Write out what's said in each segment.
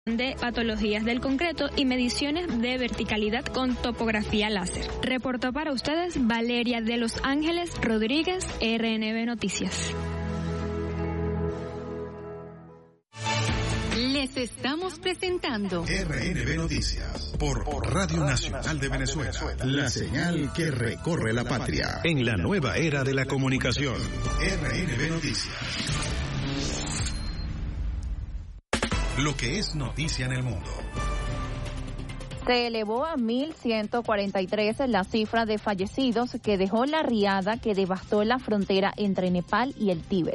de patologías del concreto y mediciones de verticalidad con topografía láser. Reportó para ustedes Valeria de los Ángeles Rodríguez, RNB Noticias. Les estamos presentando RNB Noticias por Radio Nacional de Venezuela, la señal que recorre la patria en la nueva era de la comunicación. RNB Noticias. Lo que es noticia en el mundo. Se elevó a 1.143 la cifra de fallecidos que dejó la riada que devastó la frontera entre Nepal y el Tíbet.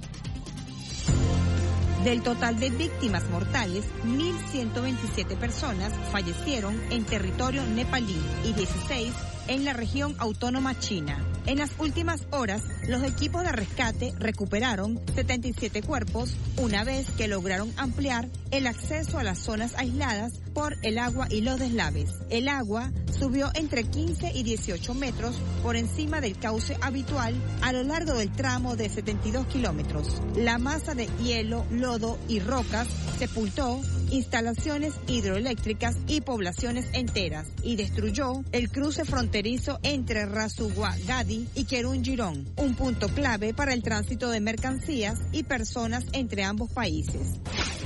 Del total de víctimas mortales, 1.127 personas fallecieron en territorio nepalí y 16 en la región autónoma china. En las últimas horas, los equipos de rescate recuperaron 77 cuerpos una vez que lograron ampliar el acceso a las zonas aisladas por el agua y los deslaves. El agua subió entre 15 y 18 metros por encima del cauce habitual a lo largo del tramo de 72 kilómetros. La masa de hielo, lodo y rocas sepultó instalaciones hidroeléctricas y poblaciones enteras y destruyó el cruce fronterizo entre Rasuwa Gadi y Kerun Girón, un punto clave para el tránsito de mercancías y personas entre ambos países.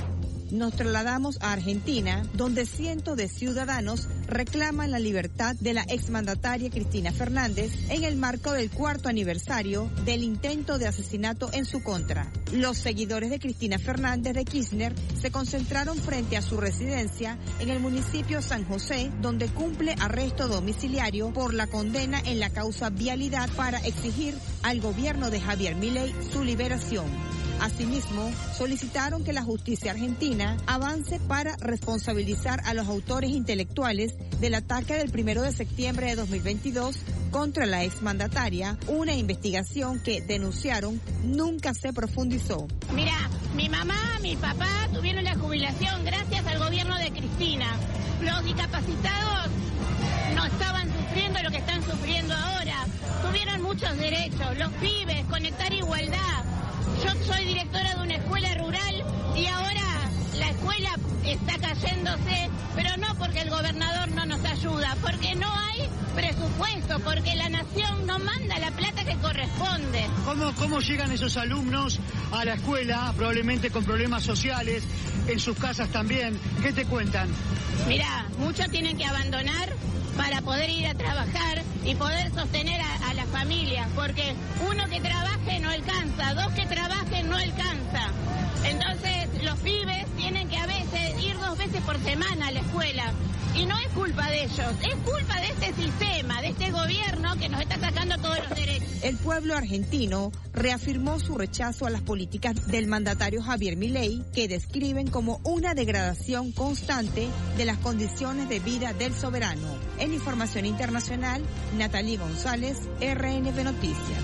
Nos trasladamos a Argentina, donde cientos de ciudadanos reclaman la libertad de la exmandataria Cristina Fernández en el marco del 4º aniversario del intento de asesinato en su contra. Los seguidores de Cristina Fernández de Kirchner se concentraron frente a su residencia en el municipio San José, donde cumple arresto domiciliario por la condena en la causa vialidad para exigir al gobierno de Javier Milei su liberación. Asimismo, solicitaron que la justicia argentina avance para responsabilizar a los autores intelectuales del ataque del 1 de septiembre de 2022 contra la exmandataria, una investigación que denunciaron nunca se profundizó. Mira, mi mamá, mi papá tuvieron la jubilación gracias al gobierno de Cristina. Los discapacitados no estaban sufriendo lo que están sufriendo ahora. Tuvieron muchos derechos, los pibes, conectar igualdad. Yo soy directora de una escuela rural y ahora la escuela está cayéndose, pero no porque el gobernador no nos ayuda, porque no hay presupuesto, porque la nación no manda la plata que corresponde. ¿Cómo llegan esos alumnos a la escuela, probablemente con problemas sociales, en sus casas también? ¿Qué te cuentan? Mirá, muchos tienen que abandonar para poder ir a trabajar y poder sostener a la familia, porque uno que trabaje no alcanza, dos que trabajen no alcanza. Entonces los pibes tienen que a veces ir 2 veces por semana a la escuela. Y no es culpa de ellos, es culpa de este sistema, de este gobierno que nos está sacando todos los derechos. El pueblo argentino reafirmó su rechazo a las políticas del mandatario Javier Milei, que describen como una degradación constante de las condiciones de vida del soberano. En información internacional, Natalie González, RNB Noticias.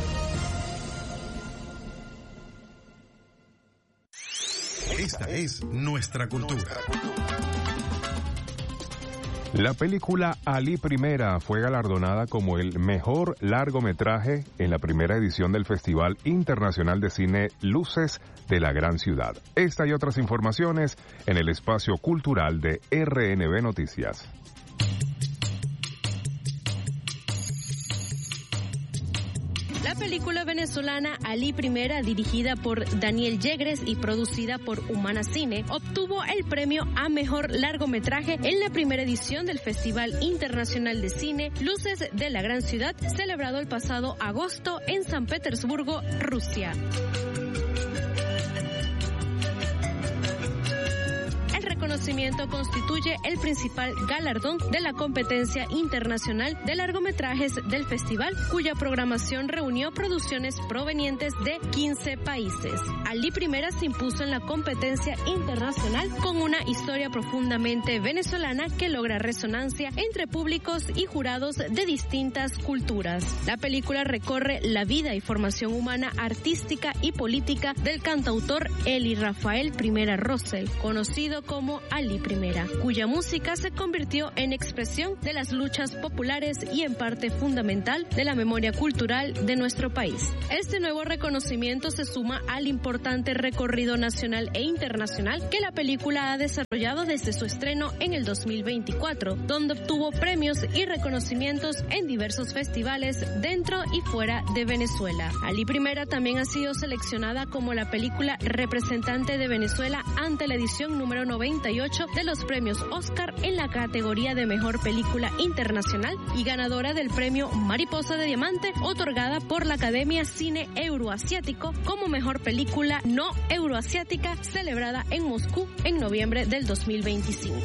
Esta es nuestra cultura. La película Ali Primera fue galardonada como el mejor largometraje en la primera edición del Festival Internacional de Cine Luces de la Gran Ciudad. Esta y otras informaciones en el espacio cultural de RNB Noticias. La película venezolana Ali Primera, dirigida por Daniel Yegres y producida por Humana Cine, obtuvo el premio a mejor largometraje en la primera edición del Festival Internacional de Cine Luces de la Gran Ciudad, celebrado el pasado agosto en San Petersburgo, Rusia. El reconocimiento constituye el principal galardón de la competencia internacional de largometrajes del festival, cuya programación reunió producciones provenientes de 15 países. Ali Primera se impuso en la competencia internacional con una historia profundamente venezolana que logra resonancia entre públicos y jurados de distintas culturas. La película recorre la vida y formación humana, artística y política del cantautor Eli Rafael Primera Rosell, conocido como Ali I, cuya música se convirtió en expresión de las luchas populares y en parte fundamental de la memoria cultural de nuestro país. Este nuevo reconocimiento se suma al importante recorrido nacional e internacional que la película ha desarrollado desde su estreno en el 2024, donde obtuvo premios y reconocimientos en diversos festivales dentro y fuera de Venezuela. Ali I también ha sido seleccionada como la película representante de Venezuela ante la edición número 98 de los premios Oscar en la categoría de Mejor Película Internacional y ganadora del premio Mariposa de Diamante, otorgada por la Academia Cine Euroasiático como Mejor Película No Euroasiática, celebrada en Moscú en noviembre del 2025.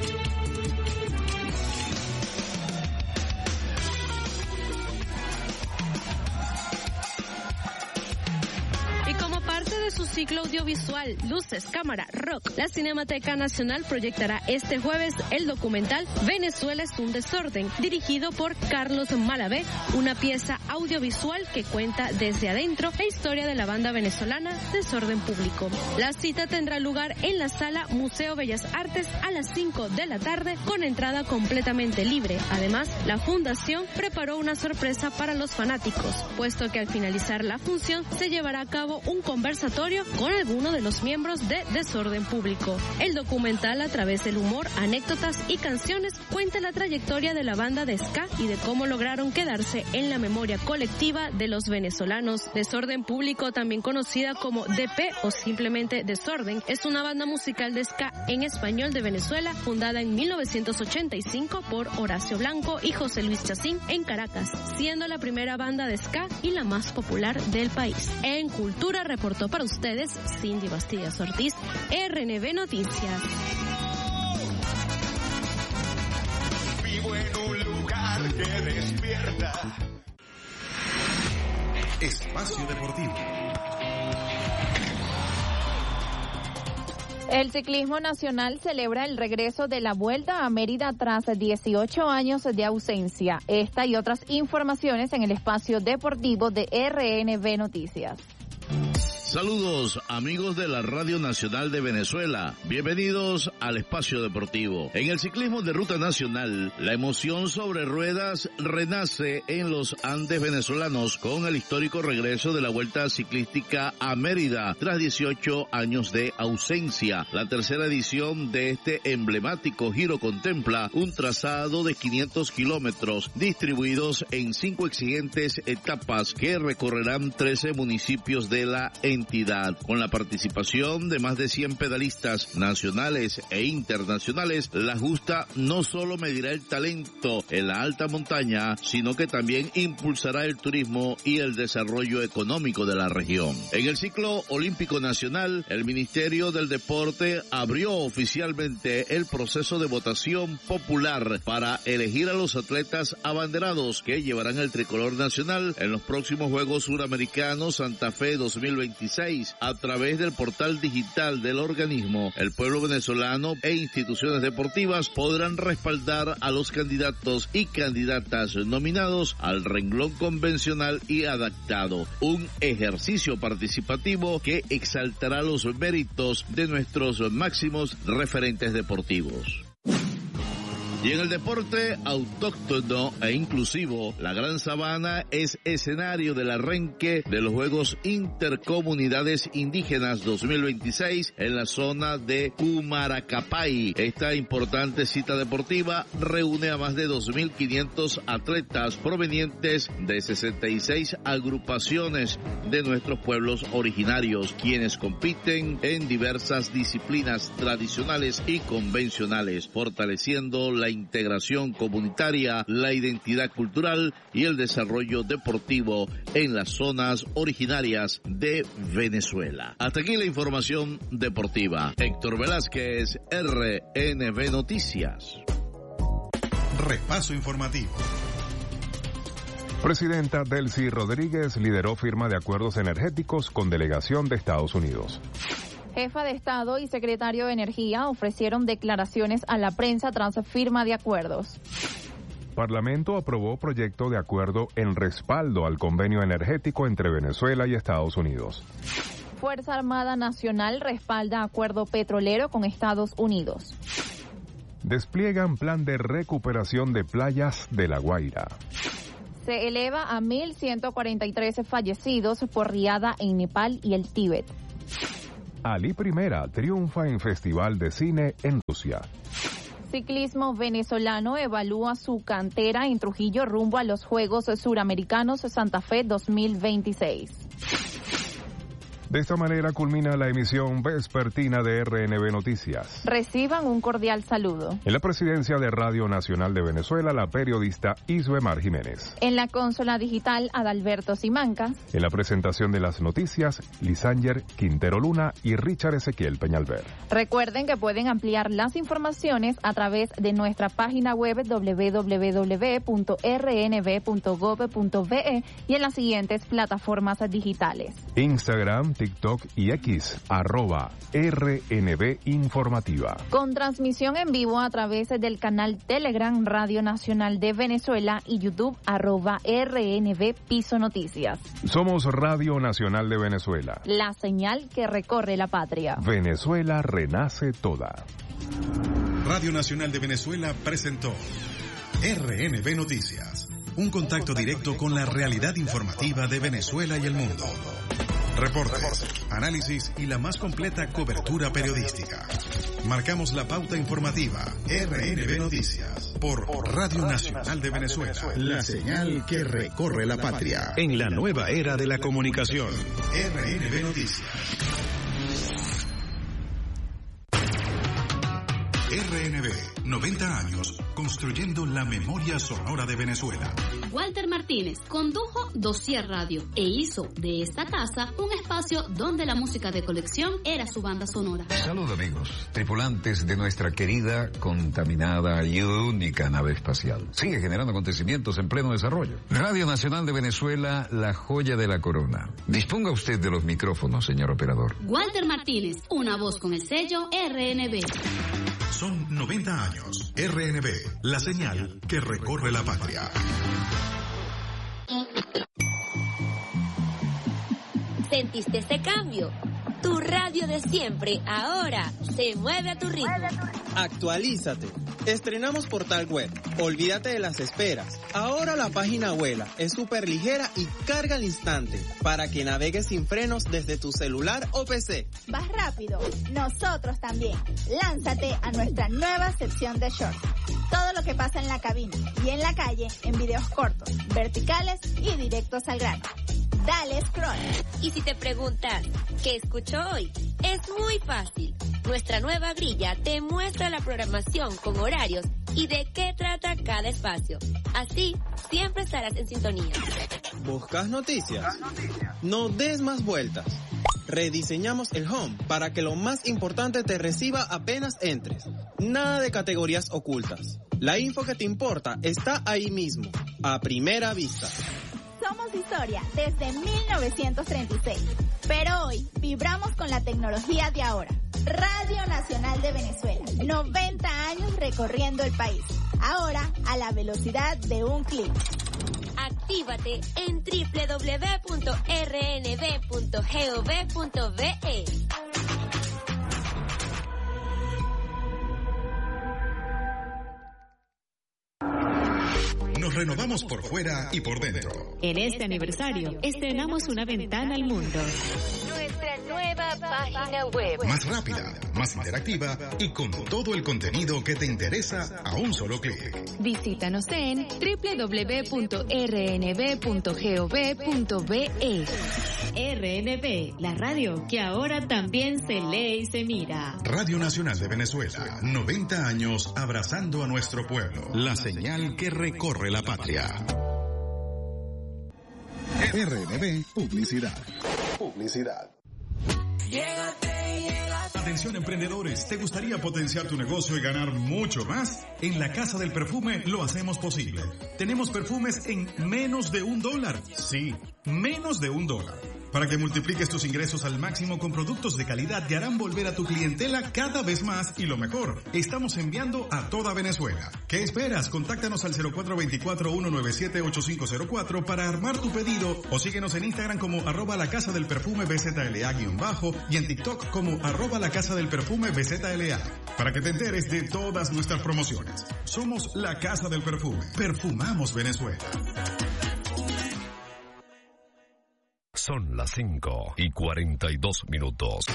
De su ciclo audiovisual Luces, Cámara, Rock, la Cinemateca Nacional proyectará este jueves el documental Venezuela es un desorden, dirigido por Carlos Malavé, una pieza audiovisual que cuenta desde adentro la historia de la banda venezolana Desorden Público. La cita tendrá lugar en la Sala Museo Bellas Artes a las 5 de la tarde con entrada completamente libre. Además, la Fundación preparó una sorpresa para los fanáticos, puesto que al finalizar la función se llevará a cabo un conversatorio con alguno de los miembros de Desorden Público. El documental, a través del humor, anécdotas y canciones, cuenta la trayectoria de la banda de ska y de cómo lograron quedarse en la memoria colectiva de los venezolanos. Desorden Público, también conocida como DP o simplemente Desorden, es una banda musical de ska en español de Venezuela, fundada en 1985 por Horacio Blanco y José Luis Chacín en Caracas, siendo la primera banda de ska y la más popular del país. En Cultura reportó para ustedes Cindy Bastillas Ortiz, RNB Noticias. Vivo en un lugar que despierta. Espacio Deportivo. El ciclismo nacional celebra el regreso de la Vuelta a Mérida tras 18 años de ausencia. Esta y otras informaciones en el espacio deportivo de RNB Noticias. Saludos amigos de la Radio Nacional de Venezuela, bienvenidos al Espacio Deportivo. En el ciclismo de ruta nacional, la emoción sobre ruedas renace en los Andes venezolanos con el histórico regreso de la Vuelta Ciclística a Mérida tras 18 años de ausencia. La tercera edición de este emblemático giro contempla un trazado de 500 kilómetros distribuidos en 5 exigentes etapas que recorrerán 13 municipios de la entidad, con la participación de más de 100 pedalistas nacionales e internacionales. La justa no solo medirá el talento en la alta montaña, sino que también impulsará el turismo y el desarrollo económico de la región. En el ciclo olímpico nacional, el Ministerio del Deporte abrió oficialmente el proceso de votación popular para elegir a los atletas abanderados que llevarán el tricolor nacional en los próximos Juegos Suramericanos Santa Fe 2026. A través del portal digital del organismo, el pueblo venezolano e instituciones deportivas podrán respaldar a los candidatos y candidatas nominados al renglón convencional y adaptado. Un ejercicio participativo que exaltará los méritos de nuestros máximos referentes deportivos. Y en el deporte autóctono e inclusivo, la Gran Sabana es escenario del arranque de los Juegos Intercomunidades Indígenas 2026 en la zona de Cumaracapay. Esta importante cita deportiva reúne a más de 2.500 atletas provenientes de 66 agrupaciones de nuestros pueblos originarios, quienes compiten en diversas disciplinas tradicionales y convencionales, fortaleciendo la integración comunitaria, la identidad cultural y el desarrollo deportivo en las zonas originarias de Venezuela. Hasta aquí la información deportiva. Héctor Velázquez, RNB Noticias. Repaso informativo. Presidenta Delcy Rodríguez lideró firma de acuerdos energéticos con delegación de Estados Unidos. Jefa de Estado y secretario de Energía ofrecieron declaraciones a la prensa tras firma de acuerdos. Parlamento aprobó proyecto de acuerdo en respaldo al convenio energético entre Venezuela y Estados Unidos. Fuerza Armada Nacional respalda acuerdo petrolero con Estados Unidos. Despliegan plan de recuperación de playas de La Guaira. Se eleva a 1.143 fallecidos por riada en Nepal y el Tíbet. Ali Primera triunfa en Festival de Cine en Rusia. Ciclismo venezolano evalúa su cantera en Trujillo rumbo a los Juegos Suramericanos Santa Fe 2026. De esta manera culmina la emisión vespertina de RNB Noticias. Reciban un cordial saludo. En la presidencia de Radio Nacional de Venezuela, la periodista Isbemar Jiménez. En la consola digital, Adalberto Simancas. En la presentación de las noticias, Lisanger Quintero Luna y Richard Ezequiel Peñalver. Recuerden que pueden ampliar las informaciones a través de nuestra página web www.rnb.gov.be y en las siguientes plataformas digitales: Instagram, TikTok y X, @RNB Informativa. Con transmisión en vivo a través del canal Telegram Radio Nacional de Venezuela y YouTube @RNB Piso Noticias. Somos Radio Nacional de Venezuela. La señal que recorre la patria. Venezuela renace toda. Radio Nacional de Venezuela presentó RNB Noticias. Un contacto directo con la realidad informativa de Venezuela y el mundo. Reportes, análisis y la más completa cobertura periodística. Marcamos la pauta informativa. RNB Noticias por Radio Nacional de Venezuela. La señal que recorre la patria. En la nueva era de la comunicación. RNB Noticias. RNB, 90 años construyendo la memoria sonora de Venezuela. Walter Martínez condujo Dossier Radio e hizo de esta casa un espacio donde la música de colección era su banda sonora. Saludos amigos, tripulantes de nuestra querida, contaminada y única nave espacial. Sigue generando acontecimientos en pleno desarrollo. Radio Nacional de Venezuela, la joya de la corona. Disponga usted de los micrófonos, señor operador. Walter Martínez, una voz con el sello RNB. Son 90 años. RNB, la señal que recorre la patria. ¿Sentiste ese cambio? Tu radio de siempre ahora se mueve a tu ritmo. Actualízate. Estrenamos portal web. Olvídate de las esperas. Ahora la página vuela, es súper ligera y carga al instante para que navegues sin frenos desde tu celular o PC. Vas rápido, nosotros también. Lánzate a nuestra nueva sección de shorts. Todo lo que pasa en la cabina y en la calle en videos cortos, verticales y directos al grano. Dale scroll. Y si te preguntas, ¿qué escucho hoy? Es muy fácil. Nuestra nueva grilla te muestra la programación con horarios y de qué trata cada espacio. Así, siempre estarás en sintonía. ¿Buscas noticias? No des más vueltas. Rediseñamos el home para que lo más importante te reciba apenas entres. Nada de categorías ocultas. La info que te importa está ahí mismo, a primera vista. Somos historia desde 1936, pero hoy vibramos con la tecnología de ahora. Radio Nacional de Venezuela, 90 años recorriendo el país, ahora a la velocidad de un clic. Actívate en www.rnb.gov.be. Nos renovamos por fuera y por dentro. En este aniversario, estrenamos una ventana al mundo. Nuestra nueva página web. Más rápida, más interactiva y con todo el contenido que te interesa a un solo clic. Visítanos en www.rnb.gov.be. RNB, la radio que ahora también se lee y se mira. Radio Nacional de Venezuela, 90 años abrazando a nuestro pueblo. La señal que recorre la patria. RNB Publicidad. Publicidad. Atención emprendedores, ¿te gustaría potenciar tu negocio y ganar mucho más? En la Casa del Perfume lo hacemos posible. Tenemos perfumes en menos de $1. Sí, menos de $1. para que multipliques tus ingresos al máximo con productos de calidad que harán volver a tu clientela cada vez más y lo mejor, estamos enviando a toda Venezuela. ¿Qué esperas? Contáctanos al 0424-197-8504 para armar tu pedido o síguenos en Instagram como @lacasadelperfume BZLA_ y en TikTok como @lacasadelperfume BZLA para que te enteres de todas nuestras promociones. Somos La Casa del Perfume. Perfumamos Venezuela. Son las 5:42.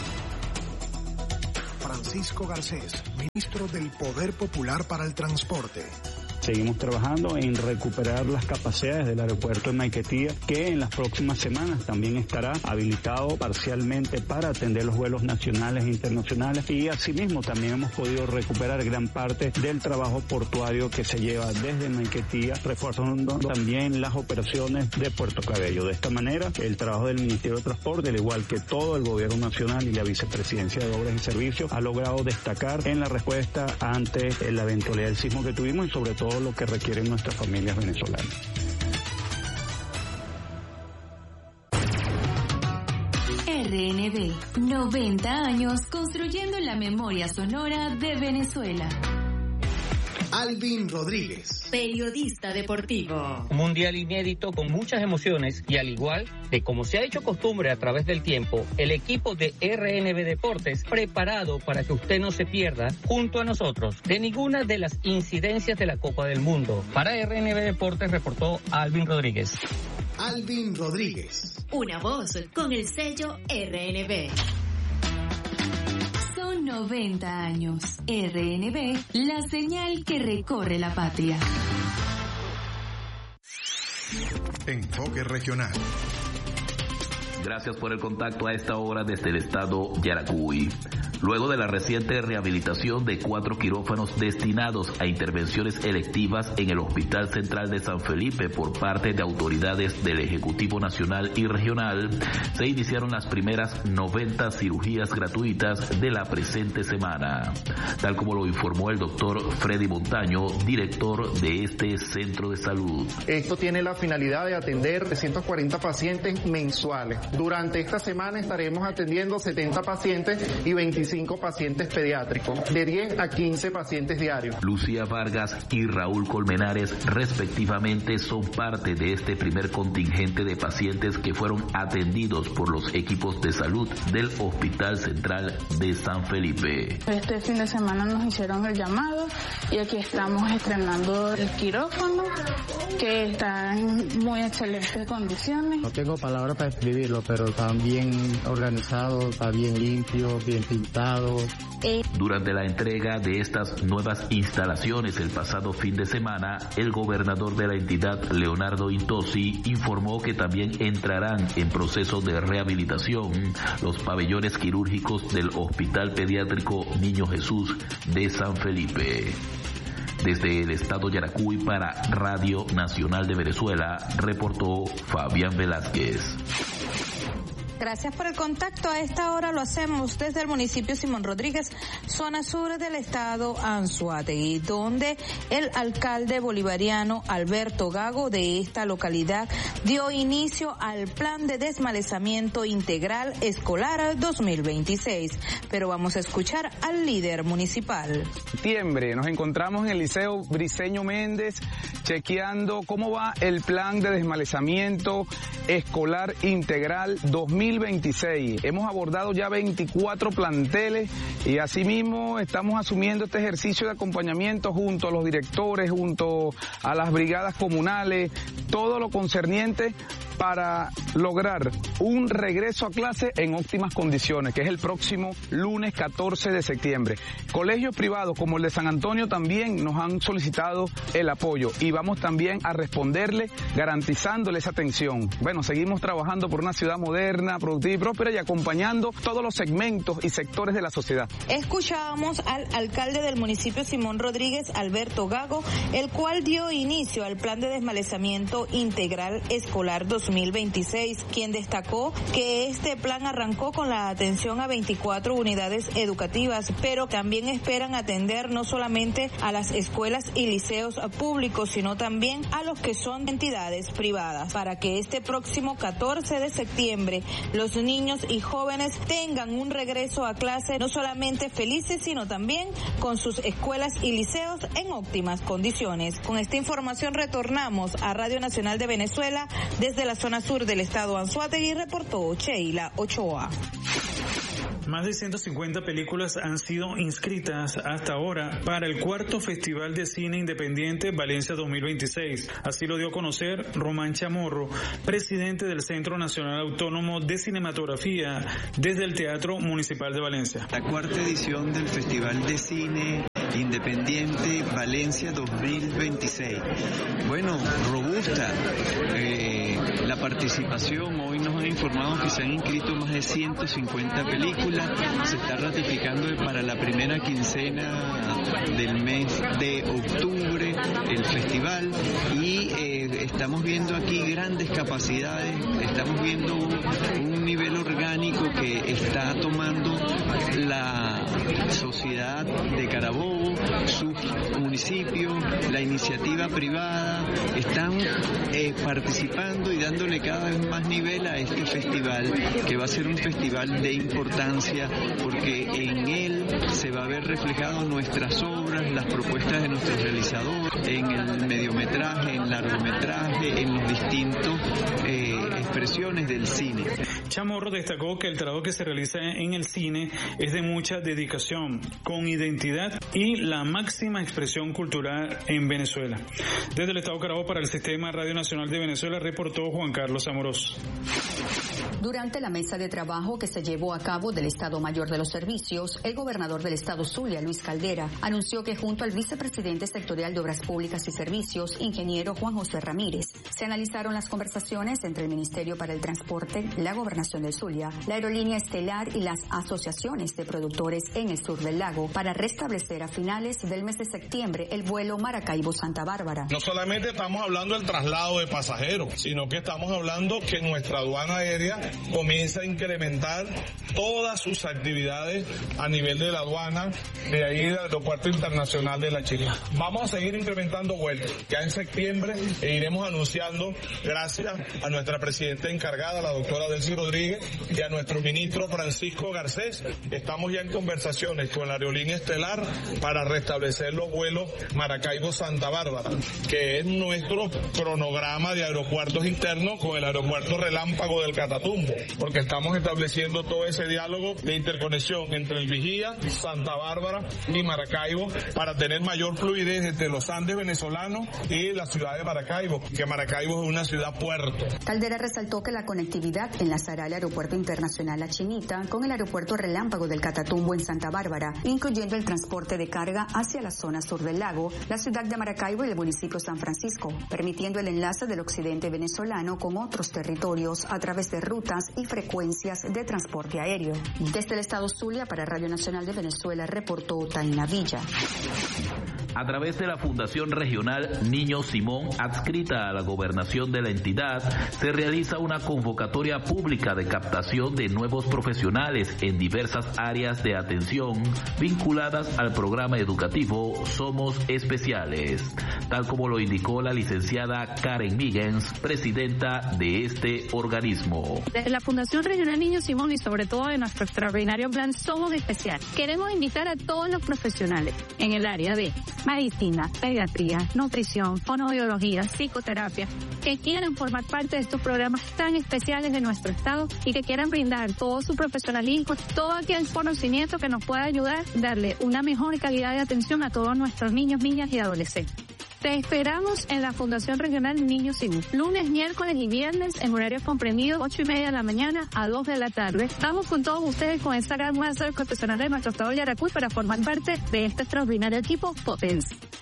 Francisco Garcés, ministro del Poder Popular para el Transporte. Seguimos trabajando en recuperar las capacidades del aeropuerto de Maiquetía, que en las próximas semanas también estará habilitado parcialmente para atender los vuelos nacionales e internacionales, y asimismo también hemos podido recuperar gran parte del trabajo portuario que se lleva desde Maiquetía, reforzando también las operaciones de Puerto Cabello. De esta manera, el trabajo del Ministerio de Transporte, al igual que todo el Gobierno Nacional y la Vicepresidencia de Obras y Servicios, ha logrado destacar en la respuesta ante la eventualidad del sismo que tuvimos y sobre todo lo que requieren nuestras familias venezolanas. RNB, 90 años construyendo la memoria sonora de Venezuela. Alvin Rodríguez, periodista deportivo. Un mundial inédito con muchas emociones y al igual de como se ha hecho costumbre a través del tiempo, el equipo de RNB Deportes preparado para que usted no se pierda junto a nosotros de ninguna de las incidencias de la Copa del Mundo. Para RNB Deportes reportó Alvin Rodríguez. Alvin Rodríguez. Una voz con el sello RNB. 90 años. RNB, la señal que recorre la patria. Enfoque regional. Gracias por el contacto a esta hora desde el estado Yaracuy. Luego de la reciente rehabilitación de 4 quirófanos destinados a intervenciones electivas en el Hospital Central de San Felipe por parte de autoridades del Ejecutivo Nacional y Regional, se iniciaron las primeras 90 cirugías gratuitas de la presente semana, tal como lo informó el doctor Freddy Montaño, director de este centro de salud. Esto tiene la finalidad de atender 340 pacientes mensuales. Durante esta semana estaremos atendiendo 70 pacientes y 25 pacientes pediátricos, de 10 a 15 pacientes diarios. Lucía Vargas y Raúl Colmenares, respectivamente, son parte de este primer contingente de pacientes que fueron atendidos por los equipos de salud del Hospital Central de San Felipe. Este fin de semana nos hicieron el llamado y aquí estamos estrenando el quirófano, que está en muy excelentes condiciones. No tengo palabras para escribirlo, pero está bien organizado, está bien limpio, bien pintado. Durante la entrega de estas nuevas instalaciones el pasado fin de semana, el gobernador de la entidad, Leonardo Intosi, informó que también entrarán en proceso de rehabilitación los pabellones quirúrgicos del Hospital Pediátrico Niño Jesús de San Felipe. Desde el estado Yaracuy para Radio Nacional de Venezuela, reportó Fabián Velázquez. Gracias por el contacto. A esta hora lo hacemos desde el municipio Simón Rodríguez, zona sur del estado Anzoátegui, donde el alcalde bolivariano Alberto Gago de esta localidad dio inicio al plan de desmalezamiento integral escolar 2026. Pero vamos a escuchar al líder municipal. Septiembre nos encontramos en el Liceo Briceño Méndez chequeando cómo va el plan de desmalezamiento escolar integral 2026. Hemos abordado ya 24 planteles y asimismo estamos asumiendo este ejercicio de acompañamiento junto a los directores, junto a las brigadas comunales, todo lo concerniente para lograr un regreso a clase en óptimas condiciones, que es el próximo lunes 14 de septiembre. Colegios privados como el de San Antonio también nos han solicitado el apoyo y vamos también a responderle garantizándole esa atención. Bueno, seguimos trabajando por una ciudad moderna, productiva y próspera y acompañando todos los segmentos y sectores de la sociedad. Escuchábamos al alcalde del municipio Simón Rodríguez, Alberto Gago, el cual dio inicio al plan de desmalezamiento integral escolar 2026 2026, quien destacó que este plan arrancó con la atención a 24 unidades educativas, pero también esperan atender no solamente a las escuelas y liceos públicos, sino también a los que son entidades privadas, para que este próximo 14 de septiembre los niños y jóvenes tengan un regreso a clase no solamente felices, sino también con sus escuelas y liceos en óptimas condiciones. Con esta información retornamos a Radio Nacional de Venezuela desde la zona sur del estado Anzoátegui, reportó Sheila Ochoa. Más de 150 películas han sido inscritas hasta ahora para el cuarto Festival de Cine Independiente Valencia 2026. Así lo dio a conocer Román Chamorro, presidente del Centro Nacional Autónomo de Cinematografía, desde el Teatro Municipal de Valencia. La cuarta edición del Festival de Cine Independiente Valencia 2026. Bueno, robusta. La participación, hoy nos han informado que se han inscrito más de 150 películas, se está ratificando para la primera quincena del mes de octubre el festival y estamos viendo aquí grandes capacidades, estamos viendo un nivel orgánico que está tomando la sociedad de Carabobo, sus municipios, la iniciativa privada, están participando y dándole cada vez más nivel a este festival, que va a ser un festival de importancia porque en él se va a ver reflejado nuestras obras, las propuestas de nuestros realizadores, en el mediometraje, en largometraje, en los distintos expresiones del cine. Chamorro destacó que el trabajo que se realiza en el cine es de mucha dedicación, con identidad y la máxima expresión cultural en Venezuela. Desde el Estado Carabobo para el Sistema Radio Nacional de Venezuela reportó Juan Carlos Amorós. Durante la mesa de trabajo que se llevó a cabo del Estado Mayor de los Servicios, el gobernador del Estado Zulia, Luis Caldera, anunció que junto al vicepresidente sectorial de Obras Públicas y Servicios, ingeniero Juan José Ramírez, se analizaron las conversaciones entre el Ministerio para el Transporte, la Gobernación del Zulia, la Aerolínea Estelar y las asociaciones de productores en el sur del lago para restablecer a finales del mes de septiembre el vuelo Maracaibo-Santa Bárbara. No solamente estamos hablando del traslado de pasajeros, sino que estamos hablando que nuestra aduana aérea comienza a incrementar todas sus actividades a nivel de la aduana, de ahí del Aeropuerto Internacional de La Chirina. Vamos a seguir incrementando vuelos. Ya en septiembre iremos anunciando, gracias a nuestra presidenta encargada, la doctora Delcy Rodríguez, y a nuestro ministro Francisco Garcés, estamos ya en conversaciones con la Aerolínea Estelar para restablecer los vuelos Maracaibo-Santa Bárbara, que es nuestro cronograma de aeropuertos internos con el aeropuerto relámpago del Catatumbo, porque estamos estableciendo todo ese diálogo de interconexión entre el Vigía, Santa Bárbara y Maracaibo para tener mayor fluidez entre los Andes venezolanos y la ciudad de Maracaibo, que Maracaibo es una ciudad puerto. Caldera resaltó que la conectividad enlazará el Aeropuerto Internacional La Chinita con el Aeropuerto Relámpago del Catatumbo en Santa Bárbara, incluyendo el transporte de carga hacia la zona sur del lago, la ciudad de Maracaibo y el municipio San Francisco, permitiendo el enlace del occidente venezolano con otros territorios a través de rutas y frecuencias de transporte aéreo. Desde el estado Zulia para Radio Nacional de Venezuela reportó Taina Villa. A través de la Fundación Regional Niño Simón, adscrita a la gobernación de la entidad, se realiza una convocatoria pública de captación de nuevos profesionales en diversas áreas de atención vinculadas al programa educativo Somos Especiales, tal como lo indicó la licenciada Karen Migens, presidenta de este organismo. Desde la Fundación Regional Niño Simón y sobre todo de nuestro extraordinario plan Somos Especiales, queremos invitar a todos los profesionales en el área de medicina, pediatría, nutrición, fonoaudiología, psicoterapia, que quieran formar parte de estos programas tan especiales de nuestro estado y que quieran brindar todo su profesionalismo, todo aquel conocimiento que nos pueda ayudar a darle una mejor calidad de atención a todos nuestros niños, niñas y adolescentes. Te esperamos en la Fundación Regional Niños Simón, lunes, miércoles y viernes en horarios comprimidos, 8:30 de la mañana a 2 de la tarde. Estamos con todos ustedes con esta gran masa de profesionales de nuestro estado de Yaracuy para formar parte de este extraordinario equipo Potencia.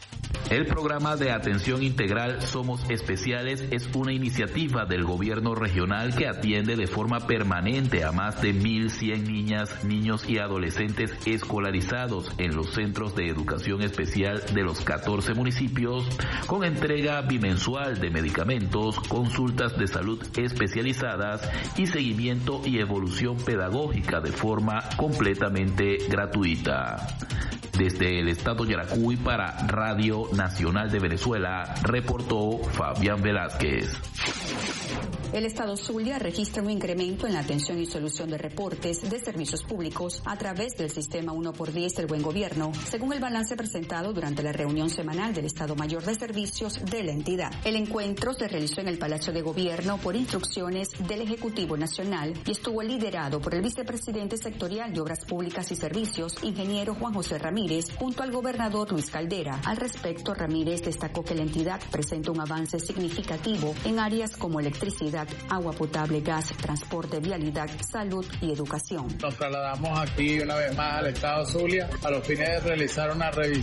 El programa de atención integral Somos Especiales es una iniciativa del gobierno regional que atiende de forma permanente a más de 1.100 niñas, niños y adolescentes escolarizados en los centros de educación especial de los 14 municipios, con entrega bimensual de medicamentos, consultas de salud especializadas y seguimiento y evolución pedagógica de forma completamente gratuita. Desde el estado Yaracuy para Radio Nacional de Venezuela, reportó Fabián Velázquez. El estado Zulia registra un incremento en la atención y solución de reportes de servicios públicos a través del sistema 1x10 del Buen Gobierno, según el balance presentado durante la reunión semanal del Estado Mayor de Servicios de la entidad. El encuentro se realizó en el Palacio de Gobierno por instrucciones del Ejecutivo Nacional y estuvo liderado por el vicepresidente sectorial de Obras Públicas y Servicios, ingeniero Juan José Ramírez, junto al gobernador Luis Caldera. Al respecto, Ramírez destacó que la entidad presenta un avance significativo en áreas como electricidad, agua potable, gas, transporte, vialidad, salud y educación. Nos trasladamos aquí una vez más al estado Zulia a los fines de realizar una revisión